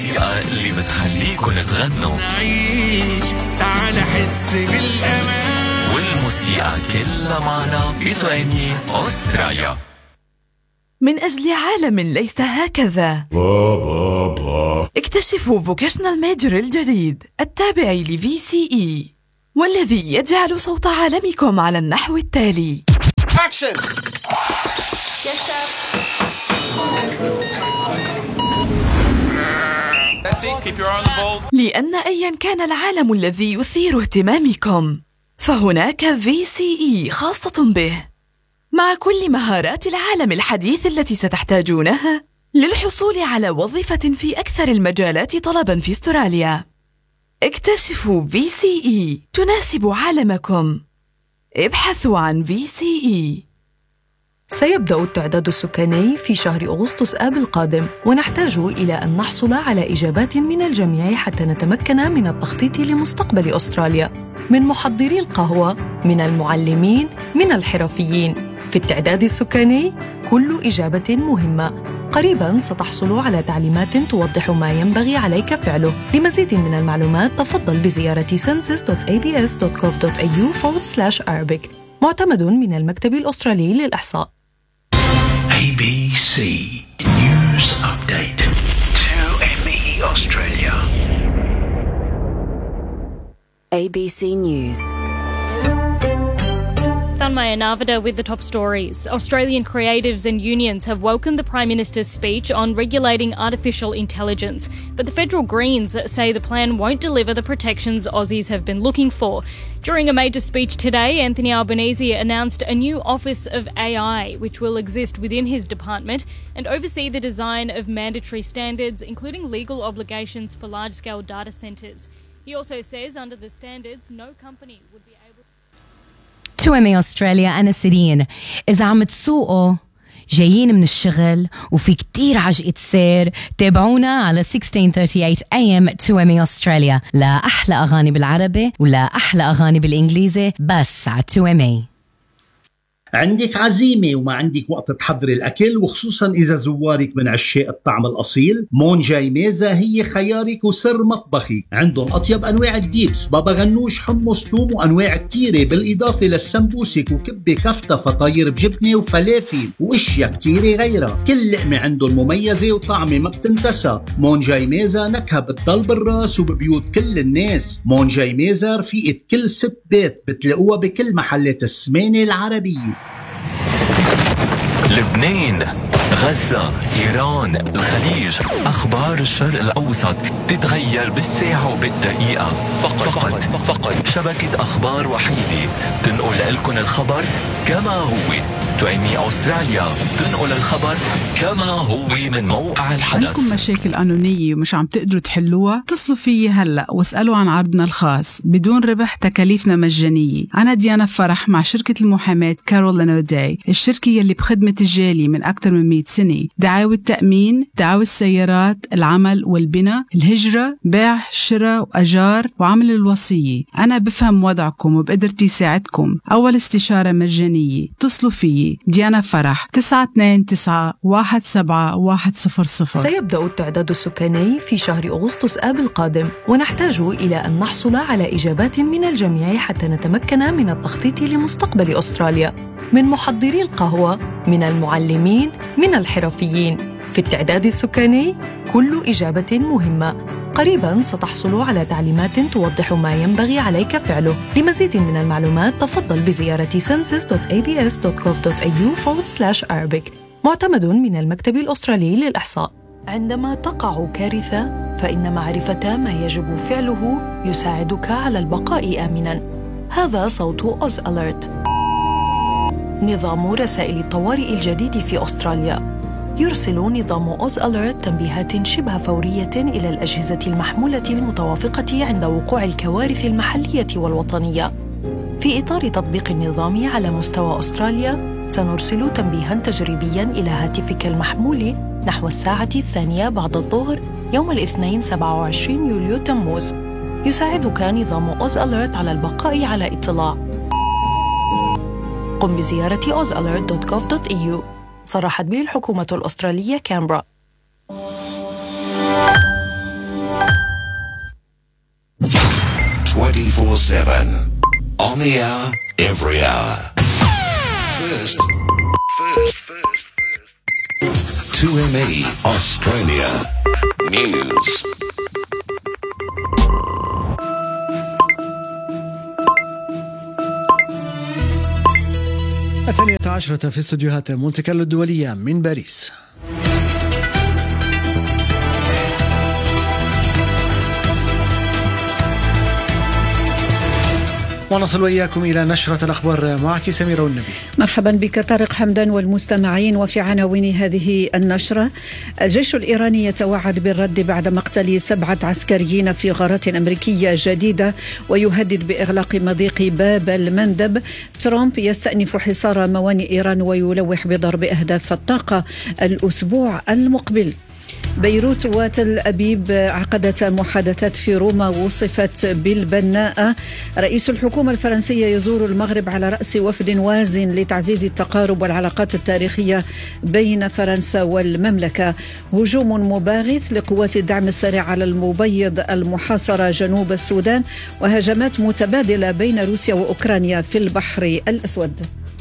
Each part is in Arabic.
الموسيقى اللي بتخليكن تغنوا. نعيش تعال حس بالأمان، والموسيقى كلها معنا بتغني أستراليا. من أجل عالم ليس هكذا، اكتشفوا فوكيشنال ميجر الجديد التابع لVCE، والذي يجعل صوت عالمكم على النحو التالي. Action! Yes, sir. That's it. Keep your eye on the ball. لأن أيا كان العالم الذي يثير اهتمامكم، فهناك VCE خاصة به، مع كل مهارات العالم الحديث التي ستحتاجونها للحصول على وظيفة في أكثر المجالات طلباً في أستراليا. اكتشفوا VCE تناسب عالمكم. ابحثوا عن VCE. سيبدأ التعداد السكاني في شهر أغسطس آب القادم، ونحتاج إلى أن نحصل على إجابات من الجميع حتى نتمكن من التخطيط لمستقبل أستراليا، من محضري القهوة، من المعلمين، من الحرفيين. في التعداد السكاني كل إجابة مهمة. قريباً ستحصل على تعليمات توضح ما ينبغي عليك فعله. لمزيد من المعلومات تفضل بزيارة census.abs.gov.au/Arabic. معتمد من المكتب الأسترالي للإحصاء. ABC News Update to ME Australia. ABC News. Thanmaya Narvada with the top stories. Australian creatives and unions have welcomed the Prime Minister's speech on regulating artificial intelligence, but the federal Greens say the plan won't deliver the protections Aussies have been looking for. During a major speech today, Anthony Albanese announced a new Office of AI, which will exist within his department and oversee the design of mandatory standards, including legal obligations for large-scale data centres. He also says under the standards, no company would be able to ME Australia. أنا سيرين. إذا عم تسوقوا جايين من الشغل وفي كتير عجقة سير، تابعونا على 1638 AM to ME Australia. لا أحلى أغاني بالعربي ولا أحلى أغاني بالإنجليزي، بس على to ME. عندك عزيمة وما عندك وقت تحضري الأكل، وخصوصا إذا زوارك من عشاق الطعم الأصيل، مون جاي ميزة هي خيارك وسر مطبخي. عندهم أطيب أنواع الديبس، بابا غنوش، حمص، توم، وأنواع كتيرة، بالإضافة للسمبوسك وكبة كفتة، فطاير بجبنة وفلافل وإشياء كتيرة غيرها. كل لقمة عندهم مميزة وطعمة ما بتنتسى. مون جاي ميزة نكهة بتضل بالراس وببيوت كل الناس. مون جاي ميزة رفيقة كل ست بيت، بتلاقوها بكل محلات السمانة العربية. لبنان، غزة، إيران، الخليج، أخبار الشرق الأوسط تتغير بالساعة وبالدقيقة. فقط شبكة أخبار وحيدة تنقل لكم الخبر كما هو. تعني أستراليا تنقل الخبر كما هو من موقع الحدث. عندكم مشاكل قانونية ومش عم تقدروا تحلوها؟ اتصلوا فيي هلأ واسألوا عن عرضنا الخاص بدون ربح، تكاليفنا مجانية. أنا ديانا فرح مع شركة المحاماة كارول لانوداي، الشركة يلي بخدمة الجالية من أكثر من 100 سنة. دعاوى التأمين، دعاوى السيارات، العمل والبناء، الهجرة، بيع، شراء وأجار، وعمل الوصية. أنا بفهم وضعكم وبقدرتي ساعدكم. أول استشارة مجانية. اتصلوا فيي ديانا فرح 929-17100. سيبدأ التعداد السكاني في شهر أغسطس آب القادم، ونحتاج إلى أن نحصل على إجابات من الجميع حتى نتمكن من التخطيط لمستقبل أستراليا، من محضري القهوة، من المعلمين، من الحرفيين. في التعداد السكاني كل إجابة مهمة. قريباً ستحصل على تعليمات توضح ما ينبغي عليك فعله. لمزيد من المعلومات تفضل بزيارة census.abs.gov.au/Arabic. معتمد من المكتب الأسترالي للإحصاء. عندما تقع كارثة، فإن معرفة ما يجب فعله يساعدك على البقاء آمناً. هذا صوت أوز أليرت، نظام رسائل الطوارئ الجديد في أستراليا. يرسل نظام أوز أليرت تنبيهات شبه فورية إلى الأجهزة المحمولة المتوافقة عند وقوع الكوارث المحلية والوطنية. في إطار تطبيق النظام على مستوى أستراليا، سنرسل تنبيهاً تجريبياً إلى هاتفك المحمول نحو الساعة 2 بعد الظهر يوم الاثنين 27 يوليو تموز. يساعدك نظام أوز أليرت على البقاء على اطلاع. قم بزيارة ozalert.gov.au. صرحت به الحكومة الأسترالية كامبرا. On the hour, every hour. First. 2ME Australia News. الثانية عشرة في استوديوهات مونتي كارلو الدولية من باريس. ونصل وإياكم إلى نشرة الأخبار معك سميرة والنبي. مرحبا بك طارق حمدان والمستمعين. وفي عناوين هذه النشرة: الجيش الإيراني يتوعد بالرد بعد مقتل 7 عسكريين في غارات أمريكية جديدة ويهدد بإغلاق مضيق باب المندب. ترامب يستأنف حصار موانئ إيران ويلوح بضرب أهداف الطاقة الأسبوع المقبل. بيروت وتل أبيب عقدت محادثات في روما وصفت بالبناءة. رئيس الحكومة الفرنسية يزور المغرب على رأس وفد وازن لتعزيز التقارب والعلاقات التاريخية بين فرنسا والمملكة. هجوم مباغت لقوات الدعم السريع على المبيض المحاصرة جنوب السودان. وهجمات متبادلة بين روسيا وأوكرانيا في البحر الأسود.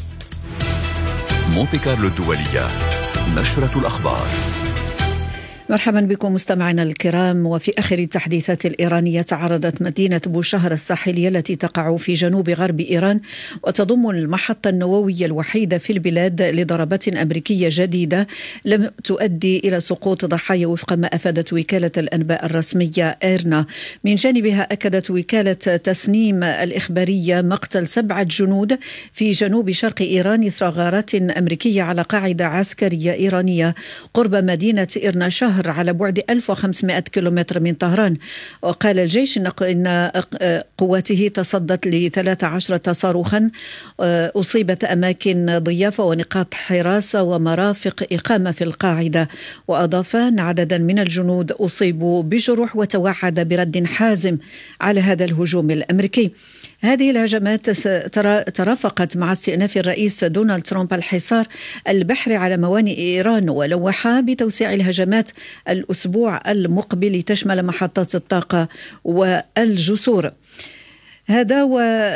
مونتي كارلو الدولية، نشرة الأخبار. مرحبا بكم مستمعينا الكرام. وفي آخر التحديثات الإيرانية تعرضت مدينة بوشهر الساحلية التي تقع في جنوب غرب إيران وتضم المحطة النووية الوحيدة في البلاد لضربات أمريكية جديدة لم تؤدي إلى سقوط ضحايا وفق ما أفادت وكالة الأنباء الرسمية إيرنا. من جانبها أكدت وكالة تسنيم الإخبارية مقتل 7 جنود في جنوب شرق إيران إثر غارات أمريكية على قاعدة عسكرية إيرانية قرب مدينة إيرنا شهر على بعد 1500 كيلومتر من طهران. وقال الجيش إن قواته تصدت ل13 صاروخا أصيبت أماكن ضيافة ونقاط حراسة ومرافق إقامة في القاعدة. وأضاف أن عددا من الجنود أصيبوا بجروح وتوعد برد حازم على هذا الهجوم الأمريكي. هذه الهجمات ترافقت مع استئناف الرئيس دونالد ترامب الحصار البحري على موانئ إيران ولوح بتوسيع الهجمات الأسبوع المقبل لتشمل محطات الطاقة والجسور. هذا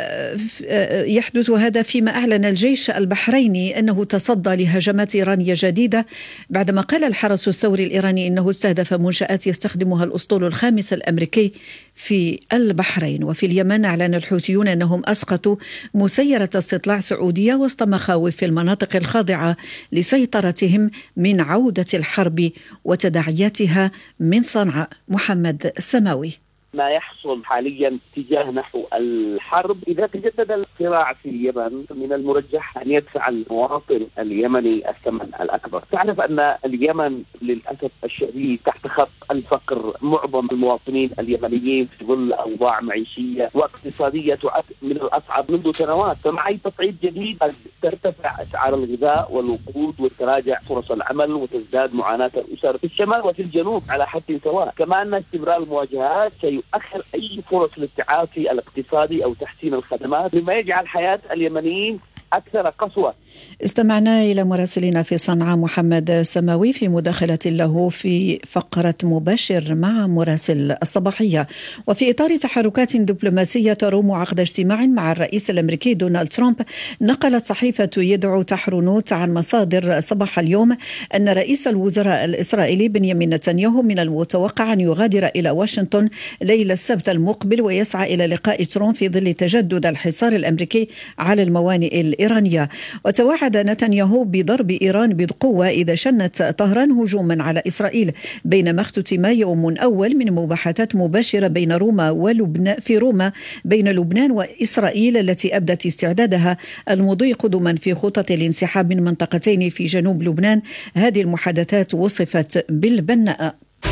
ويحدث هذا فيما أعلن الجيش البحريني أنه تصدى لهجمات إيرانية جديدة بعدما قال الحرس الثوري الإيراني أنه استهدف منشآت يستخدمها الأسطول الخامس الأمريكي في البحرين. وفي اليمن أعلن الحوثيون أنهم أسقطوا مسيرة استطلاع سعودية وسط مخاوف في المناطق الخاضعة لسيطرتهم من عودة الحرب وتداعياتها من صنعاء. محمد السماوي. ما يحصل حاليا اتجاه نحو الحرب. إذا تجدد الصراع في اليمن من المرجح أن يدفع المواطن اليمني الثمن الأكبر. تعرف أن اليمن للأسف الشديد تحت خط الفقر. معظم المواطنين اليمنيين في ظل أوضاع معيشية واقتصادية تعد من الأصعب منذ سنوات. فمع أي تصعيد جديد قد ترتفع أسعار الغذاء والوقود وتراجع فرص العمل وتزداد معاناة الأسر في الشمال وفي الجنوب على حد سواء. كما أن استمرار المواجهات يؤخر أي فرص للتعافي الاقتصادي أو تحسين الخدمات مما يجعل حياة اليمنيين أكثر قسوة. استمعنا إلى مراسلنا في صنعاء محمد سماوي في مداخلة له في فقرة مباشر مع مراسل الصباحية. وفي إطار تحركات دبلوماسية تروم عقد اجتماع مع الرئيس الأمريكي دونالد ترامب، نقلت صحيفة يدعو تحرنوت عن مصادر صباح اليوم أن رئيس الوزراء الإسرائيلي بنيامين نتنياهو من المتوقع أن يغادر إلى واشنطن ليلة السبت المقبل ويسعى إلى لقاء ترامب في ظل تجدد الحصار الأمريكي على الموانئ الإيرانية. وتوعد نتنياهو بضرب إيران بقوة إذا شنت طهران هجوما على إسرائيل، بينما اختتم يوم أول من مباحثات مباشرة بين روما ولبنان في روما بين لبنان وإسرائيل التي أبدت استعدادها المضي قدما في خطط الانسحاب من منطقتين في جنوب لبنان. هذه المحادثات وصفت بالبناءة.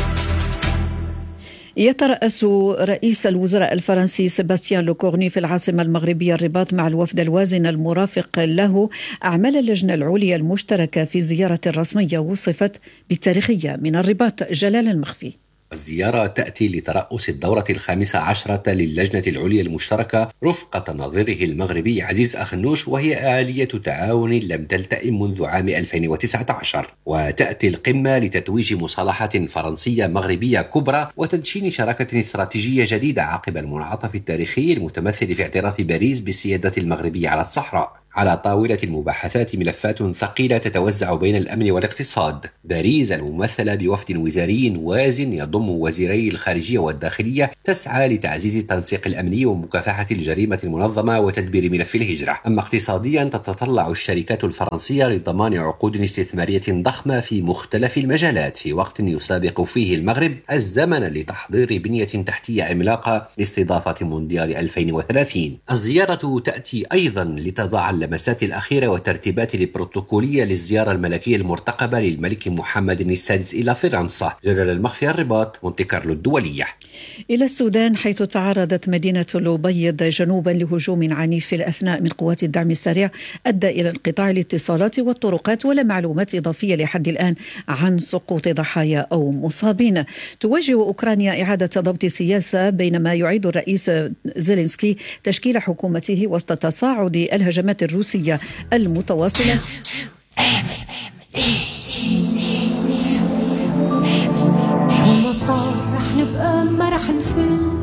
يترأس رئيس الوزراء الفرنسي سيباستيان لوكورني في العاصمة المغربية الرباط مع الوفد الوازن المرافق له أعمال اللجنة العليا المشتركة في زيارة رسمية وصفت بالتاريخية من الرباط. جلال المخفي. الزيارة تأتي لترأس الدورة 15 للجنة العليا المشتركة رفقة نظيره المغربي عزيز أخنوش، وهي آلية تعاون لم تلتئم منذ عام 2019. وتأتي القمة لتتويج مصالحة فرنسية مغربية كبرى وتدشين شراكة استراتيجية جديدة عقب المنعطف التاريخي المتمثل في اعتراف باريس بالسيادة المغربية على الصحراء. على طاولة المباحثات ملفات ثقيلة تتوزع بين الأمن والاقتصاد. باريس الممثلة بوفد وزاري وازن يضم وزيري الخارجية والداخلية تسعى لتعزيز التنسيق الأمني ومكافحة الجريمة المنظمة وتدبير ملف الهجرة. أما اقتصاديا تتطلع الشركات الفرنسية لضمان عقود استثمارية ضخمة في مختلف المجالات في وقت يسابق فيه المغرب الزمن لتحضير بنية تحتية عملاقة لاستضافة مونديال 2030. الزيارة تأتي أيضا لتضع اللمسات الأخيرة والترتيبات البروتوكولية للزيارة الملكية المرتقبة للملك محمد السادس إلى فرنسا. جلال المخفي، الرباط، مونتي كارلو الدولية. إلى السودان، حيث تعرضت مدينة الأبيض جنوبا لهجوم عنيف في الأثناء من قوات الدعم السريع أدى إلى انقطاع الاتصالات والطرقات، ولا معلومات إضافية لحد الآن عن سقوط ضحايا أو مصابين. تواجه أوكرانيا إعادة ضبط السياسة بينما يعيد الرئيس زيلينسكي تشكيل حكومته وسط تصاعد الهجمات الروسية المتواصلة. شو ما صار رح نبقى ما رح نفل